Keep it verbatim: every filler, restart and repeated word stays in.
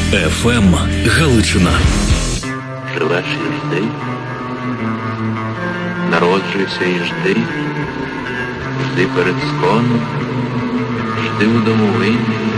еф ем Галичина. Живеш і жди, народжуйся і жди, жди перед сконом, жди у домовині.